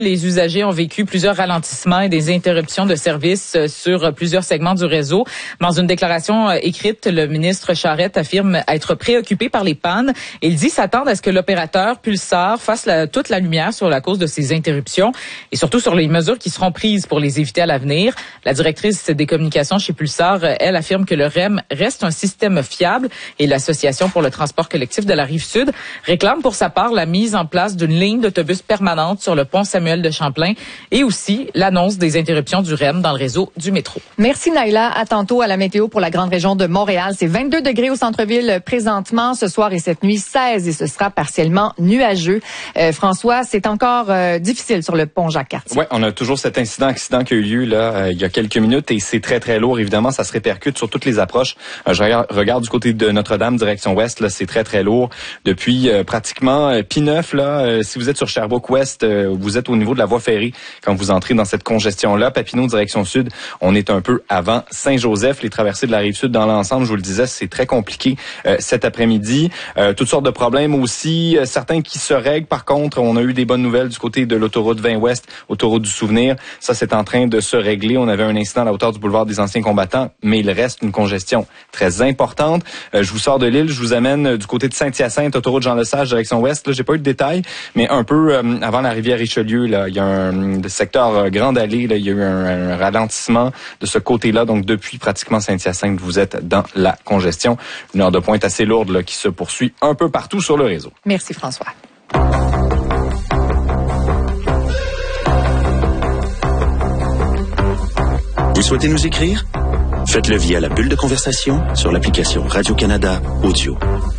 Les usagers ont vécu plusieurs ralentissements et des interruptions de services sur plusieurs segments du réseau. Dans une déclaration écrite, le ministre Charette affirme être préoccupé par les pannes. Il dit s'attendre à ce que l'opérateur Pulsar fasse toute la lumière sur la cause de ces interruptions et surtout sur les mesures qui seront prises pour les éviter à l'avenir. La directrice des communications chez Pulsar, elle, affirme que le REM reste un système fiable et l'Association pour le transport collectif de la Rive-Sud réclame pour sa part la mise en place d'une ligne d'autobus permanente sur le pont Samuel de Champlain et aussi l'annonce des interruptions du REM dans le réseau du métro. Merci Naïla. À tantôt à la météo pour la grande région de Montréal. C'est 22 degrés au centre-ville présentement ce soir et cette nuit 16 et ce sera partiellement nuageux. François, c'est encore difficile sur le pont Jacques-Cartier. Ouais, on a toujours cet accident qui a eu lieu là il y a quelques minutes et c'est très très lourd. Évidemment, ça se répercute sur toutes les approches. Je regarde du côté de Notre-Dame direction ouest là, c'est très très lourd depuis pratiquement P9 là. Si vous êtes sur Sherbrooke-Ouest, vous êtes au niveau de la voie ferrée quand vous entrez dans cette congestion-là. Papineau, direction sud, on est un peu avant Saint-Joseph. Les traversées de la Rive-Sud dans l'ensemble, je vous le disais, c'est très compliqué cet après-midi. Toutes sortes de problèmes aussi. Certains qui se règlent. Par contre, on a eu des bonnes nouvelles du côté de l'autoroute 20 Ouest, autoroute du Souvenir. Ça, c'est en train de se régler. On avait un incident à la hauteur du boulevard des Anciens Combattants, mais il reste une congestion très importante. Je vous sors de l'île, je vous amène du côté de Saint-Hyacinthe, autoroute Jean-Lesage, direction ouest. Là, j'ai pas eu de détails, mais un peu avant la rivière Richelieu, là, il y a un secteur Grande Allée, là, il y a eu un ralentissement de ce côté-là. Donc, depuis pratiquement Saint-Hyacinthe, vous êtes dans la congestion. Une heure de pointe assez lourde là, qui se poursuit un peu partout sur le réseau. Merci François. Vous souhaitez nous écrire? Faites-le via la bulle de conversation sur l'application Radio-Canada Audio.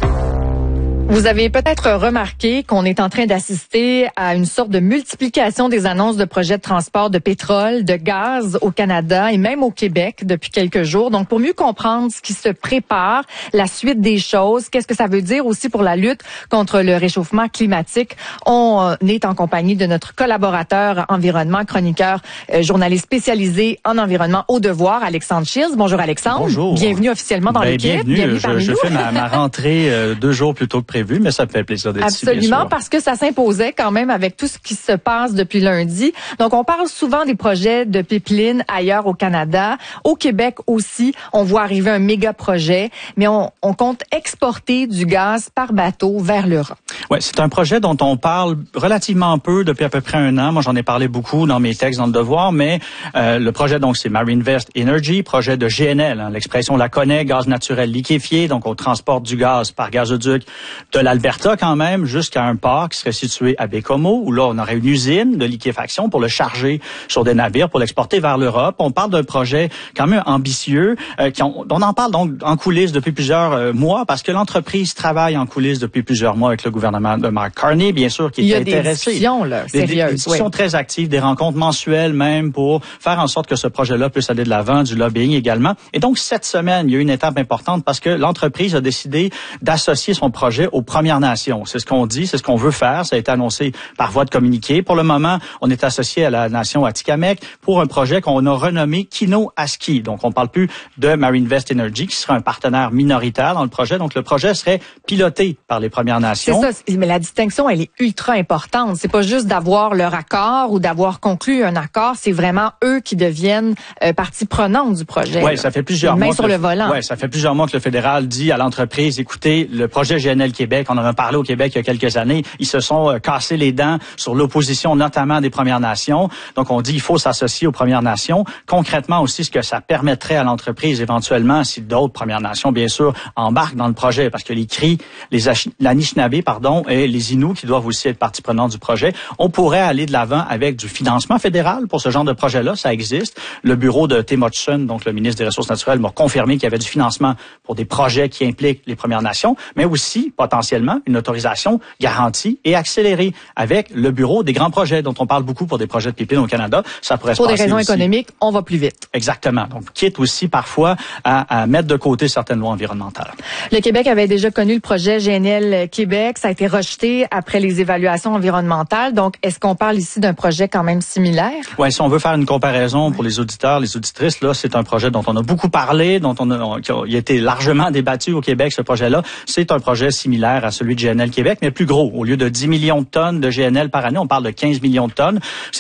Vous avez peut-être remarqué qu'on est en train d'assister à une sorte de multiplication des annonces de projets de transport de pétrole, de gaz au Canada et même au Québec depuis quelques jours. Donc, pour mieux comprendre ce qui se prépare, la suite des choses, qu'est-ce que ça veut dire aussi pour la lutte contre le réchauffement climatique, on est en compagnie de notre collaborateur environnement, chroniqueur, journaliste spécialisé en environnement au Devoir, Alexandre Shields. Bonjour Alexandre. Bonjour. Bienvenue officiellement dans l'équipe. Bienvenue parmi nous. Je fais ma rentrée 2 jours plus tôt que prévu, mais ça me fait plaisir d'être ici. Absolument, parce que ça s'imposait quand même avec tout ce qui se passe depuis lundi. Donc, on parle souvent des projets de pipeline ailleurs au Canada. Au Québec aussi, on voit arriver un méga projet, mais on compte exporter du gaz par bateau vers l'Europe. Oui, c'est un projet dont on parle relativement peu depuis à peu près 1 an. Moi, j'en ai parlé beaucoup dans mes textes dans le Devoir, mais le projet, donc, c'est Marinvest Energy, projet de GNL. Hein, l'expression, on la connaît, gaz naturel liquéfié. Donc, on transporte du gaz par gazoduc de l'Alberta quand même jusqu'à un port qui serait situé à Baie-Comeau, où là, on aurait une usine de liquéfaction pour le charger sur des navires, pour l'exporter vers l'Europe. On parle d'un projet quand même ambitieux. On en parle donc en coulisses depuis plusieurs mois, parce que l'entreprise travaille en coulisses depuis plusieurs mois avec le gouvernement de Mark Carney, bien sûr, qui est intéressé. Il y a des discussions, là, sérieuses. Des discussions très actives, des rencontres mensuelles même pour faire en sorte que ce projet-là puisse aller de l'avant, du lobbying également. Et donc, cette semaine, il y a une étape importante parce que l'entreprise a décidé d'associer son projet aux Premières Nations. C'est ce qu'on dit, c'est ce qu'on veut faire. Ça a été annoncé par voie de communiqué. Pour le moment, on est associé à la nation Atikamekw pour un projet qu'on a renommé Kino-Aski. Donc, on parle plus de Marinvest Energy, qui sera un partenaire minoritaire dans le projet. Donc, le projet serait piloté par les Premières Nations. C'est ça, mais la distinction, elle est ultra importante. C'est pas juste d'avoir leur accord ou d'avoir conclu un accord, c'est vraiment eux qui deviennent partie prenante du projet. Oui, ça fait plusieurs mois. Sur le volant. Ouais, ça fait plusieurs mois que le fédéral dit à l'entreprise, écoutez, le projet GNL Québec, on en a parlé au Québec il y a quelques années, ils se sont cassés les dents sur l'opposition, notamment des Premières Nations. Donc, on dit il faut s'associer aux Premières Nations. Concrètement aussi, ce que ça permettrait à l'entreprise éventuellement, si d'autres Premières Nations, bien sûr, embarquent dans le projet, parce que les Cris, l'Anishinaabe, et les Inuits qui doivent aussi être partie prenante du projet, on pourrait aller de l'avant avec du financement fédéral pour ce genre de projet-là. Ça existe. Le bureau de Tim Hutchison, donc le ministre des Ressources naturelles, m'a confirmé qu'il y avait du financement pour des projets qui impliquent les Premières Nations, mais aussi, potentiellement, une autorisation garantie et accélérée avec le bureau des grands projets dont on parle beaucoup pour des projets de pipeline au Canada. Ça pourrait se passer pour des raisons aussi. Économiques, on va plus vite. Exactement. Donc, quitte aussi parfois à mettre de côté certaines lois environnementales. Le Québec avait déjà connu le projet GNL Québec. Ça a été rejeté après les évaluations environnementales. Donc, est-ce qu'on parle ici d'un projet quand même similaire? Oui, si on veut faire une comparaison pour les auditeurs, les auditrices, là, c'est un projet dont on a beaucoup parlé, qui a été largement débattu au Québec, ce projet-là. C'est un projet similaire à celui de GNL Québec, mais plus gros. Au lieu de 10 millions de tonnes de GNL par année, on parle de 15 millions de tonnes.